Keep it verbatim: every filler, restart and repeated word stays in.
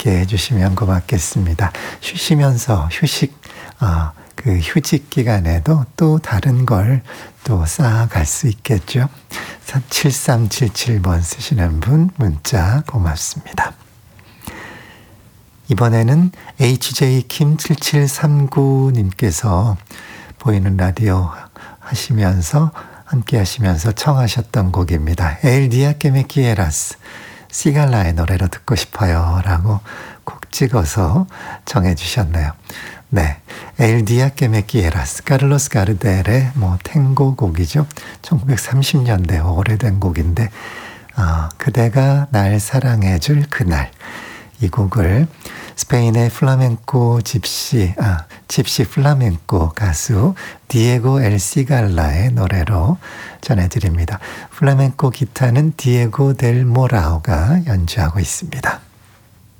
함께 해주시면 고맙겠습니다. 쉬시면서 휴식, 어, 그 휴직 기간에도 또 다른 걸 또 쌓아갈 수 있겠죠. 칠삼칠칠 번 쓰시는 분 문자 고맙습니다. 이번에는 에이치제이킴 칠칠삼구 님께서 보이는 라디오 하시면서 함께 하시면서 청하셨던 곡입니다. El día que me quieras, 시갈라의 노래로 듣고 싶어요 라고 콕 찍어서 정해 주셨네요. 네, El día que me quieras, 카를로스 가르델의 뭐 탱고 곡이죠. 천구백삼십 년대 오래된 곡인데 어, 그대가 날 사랑해 줄 그날, 이 곡을 스페인의 플라멩코 집시, 아, 집시 플라멩코 가수 디에고 엘 시갈라의 노래로 전해드립니다. 플라멩코 기타는 디에고 델 모라오가 연주하고 있습니다.